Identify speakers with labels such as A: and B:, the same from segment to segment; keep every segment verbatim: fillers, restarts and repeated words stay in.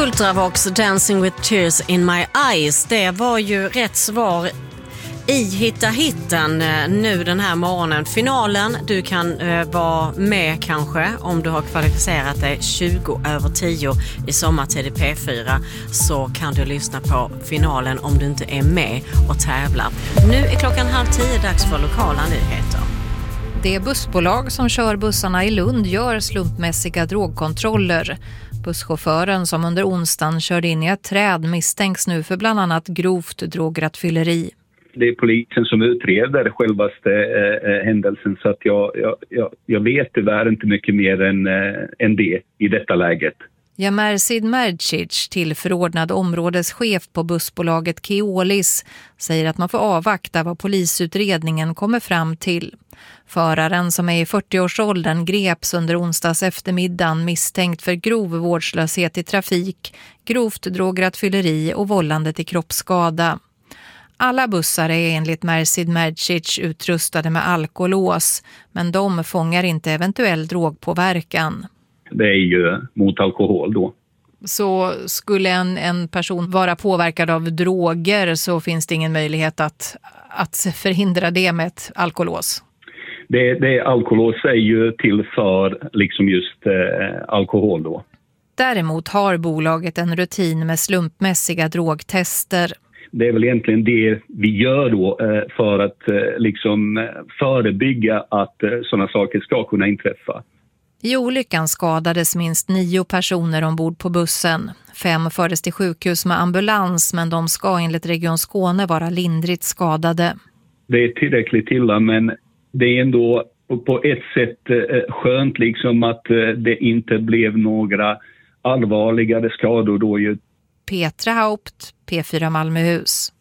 A: Ultravox Dancing with Tears in My Eyes, det var ju rätt svar i Hitta Hitten nu den här morgonen. Finalen, du kan eh, vara med kanske om du har kvalificerat dig tjugo över tio i sommartid i P fyra, så kan du lyssna på finalen om du inte är med och tävlar. Nu är klockan halv tio, dags för lokala nyheter.
B: Det bussbolag som kör bussarna i Lund gör slumpmässiga drogkontroller. Busschauffören som under onsdagen körde in i ett träd misstänks nu för bland annat grovt drograttfylleri.
C: Det är polisen som utreder självaste eh, händelsen, så att jag, jag, jag, jag vet tyvärr inte mycket mer än, eh, än det i detta läget.
B: Ja, Mersid Mercic, tillförordnad områdeschef på bussbolaget Keolis, säger att man får avvakta vad polisutredningen kommer fram till. Föraren, som är i fyrtioårsåldern, greps under onsdags eftermiddagen misstänkt för grov vårdslöshet i trafik, grovt drograttfylleri och vållande till kroppsskada. Alla bussar är enligt Mersid Mercic utrustade med alkolås, men de fångar inte eventuell drogpåverkan.
C: Det är ju mot alkohol då.
B: Så skulle en, en person vara påverkad av droger, så finns det ingen möjlighet att, att förhindra det med ett alkolås?
C: Det, det alkolås är ju till för liksom just eh, alkohol då.
B: Däremot har bolaget en rutin med slumpmässiga drogtester.
C: Det är väl egentligen det vi gör då eh, för att eh, liksom förebygga att eh, sådana saker ska kunna inträffa.
B: I olyckan skadades minst nio personer ombord på bussen. Fem fördes till sjukhus med ambulans, men de ska enligt Region Skåne vara lindrigt skadade.
C: Det är tillräckligt illa, men det är ändå på ett sätt eh, skönt liksom att eh, det inte blev några allvarligare skador då ju.
B: Petra Haupt, P fyra Malmöhus.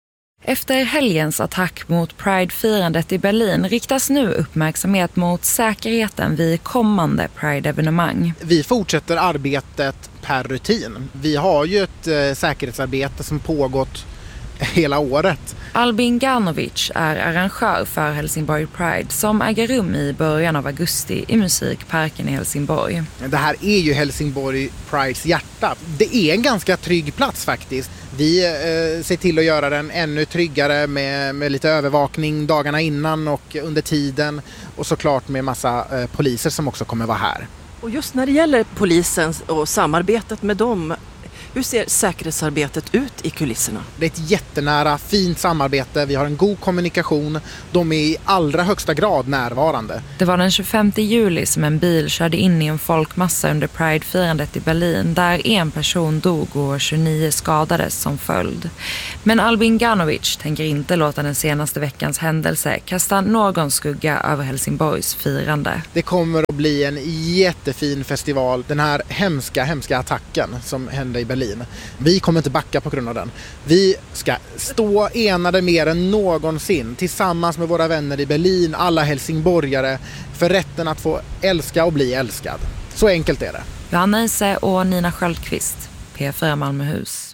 D: Efter helgens attack mot Pride-firandet i Berlin riktas nu uppmärksamhet mot säkerheten vid kommande Pride-evenemang.
E: Vi fortsätter arbetet per rutin. Vi har ju ett eh, säkerhetsarbete som pågått hela året.
D: Albin Garnovic är arrangör för Helsingborg Pride som äger rum i början av augusti i Musikparken i Helsingborg.
E: Det här är ju Helsingborg Prides hjärta. Det är en ganska trygg plats faktiskt. Vi eh, ser till att göra den ännu tryggare med, med lite övervakning dagarna innan och under tiden, och såklart med massa eh, poliser som också kommer vara här.
F: Och just när det gäller polisen och samarbetet med dem, hur ser säkerhetsarbetet ut i kulisserna?
E: Det är ett jättenära, fint samarbete. Vi har en god kommunikation. De är i allra högsta grad närvarande.
D: Det var den tjugofemte juli som en bil körde in i en folkmassa under Pride-firandet i Berlin, där en person dog och tjugonio skadades som följd. Men Albin Garnovic tänker inte låta den senaste veckans händelse kasta någon skugga över Helsingborgs firande.
E: Det kommer att bli en jättefin festival. Den här hemska, hemska attacken som hände i Berlin. Vi kommer inte backa på grund av den. Vi ska stå enade mer än någonsin tillsammans med våra vänner i Berlin, alla helsingborgare, för rätten att få älska och bli älskad. Så enkelt är det.
D: Johanna Ise och Nina Sköldqvist, P fyra Malmöhus.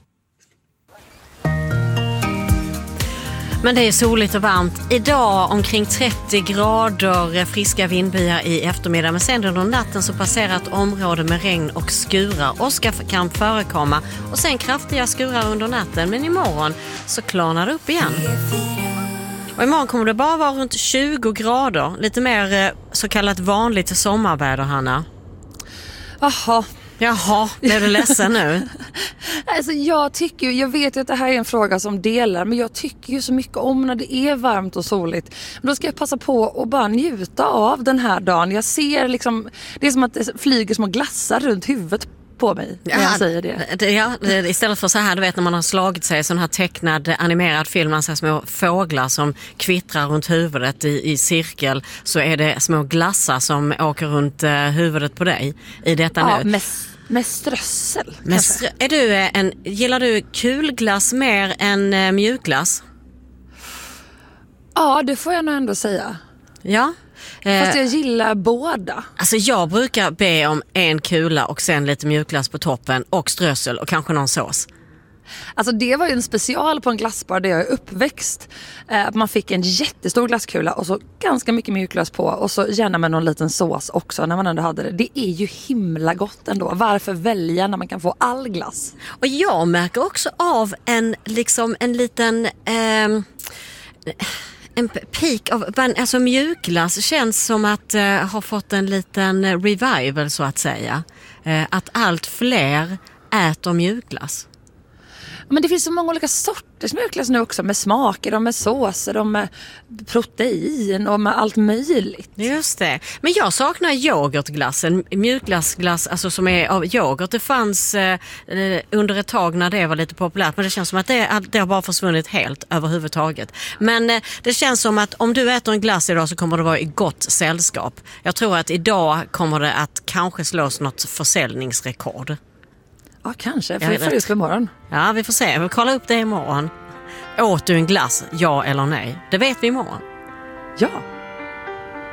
A: Men det är soligt och varmt. Idag omkring trettio grader, friska vindbyar i eftermiddag. Men sen under natten så passerar ett område med regn och skurar. Åska kan förekomma och sen kraftiga skurar under natten. Men imorgon så klarnar det upp igen. Och imorgon kommer det bara vara runt tjugo grader. Lite mer så kallat vanligt sommarväder, Hanna.
G: Jaha.
A: Jaha, blev du ledsen nu?
G: Alltså jag tycker, jag vet ju att det här är en fråga som delar, men jag tycker ju så mycket om när det är varmt och soligt. Men då ska jag passa på och bara njuta av den här dagen. Jag ser liksom, det är som att det flyger små glassar runt huvudet på mig när jag
A: ja,
G: säger det.
A: det. Ja, istället för så här, du vet när man har slagit sig sån här tecknad animerad film, man ser små fåglar som kvittrar runt huvudet i, i cirkel, så är det små glassar som åker runt uh, huvudet på dig i detta
G: ja,
A: nu.
G: Med, med strössel.
A: Med strö- är du en, gillar du kulglass mer än uh, mjukglass?
G: Ja, det får jag nog ändå säga.
A: Ja.
G: Fast jag gillar båda.
A: Alltså jag brukar be om en kula och sen lite mjukglass på toppen och strössel och kanske någon sås.
G: Alltså det var ju en special på en glassbar där jag är uppväxt. Eh, man fick en jättestor glasskula och så ganska mycket mjukglass på. Och så gärna med någon liten sås också när man ändå hade det. Det är ju himla gott ändå. Varför välja när man kan få all glass?
A: Och jag märker också av en, liksom, en liten... Eh, en peak av alltså mjukglass känns som att uh, ha fått en liten revival så att säga. Uh, att allt fler äter mjukglass.
G: Men det finns så många olika sorters mjukglass nu också. Med smaker och med såser och med protein och med allt möjligt.
A: Just det. Men jag saknar yoghurtglassen. Mjukglassglass alltså som är av yoghurt. Det fanns eh, under ett tag när det var lite populärt. Men det känns som att det, det har bara försvunnit helt överhuvudtaget. Men eh, det känns som att om du äter en glass idag så kommer det vara i gott sällskap. Jag tror att idag kommer det att kanske slås något försäljningsrekord.
G: Ja, kanske. För jag får ut på imorgon.
A: Ja, vi får se. Vi kollar upp det imorgon. Åt du en glass, ja eller nej? Det vet vi imorgon.
G: Ja.